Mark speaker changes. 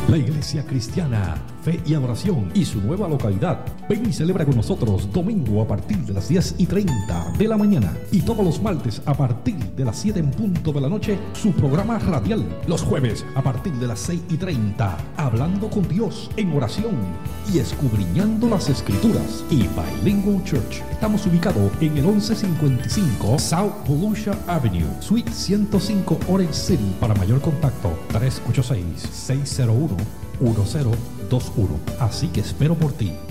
Speaker 1: La Iglesia Cristiana, Fe y Adoración y su nueva localidad. Ven y celebra con nosotros domingo a partir de las 10:30 de la mañana y todos los martes a partir de las 7 en punto de la noche su programa radial. Los jueves a partir de las 6:30 hablando con Dios en oración y escudriñando las Escrituras. Y Bilingual Church. Estamos ubicados en el 1155 South Volusia Avenue, Suite 105, Orange City. Para mayor contacto 386-601-1021. Así que espero por ti.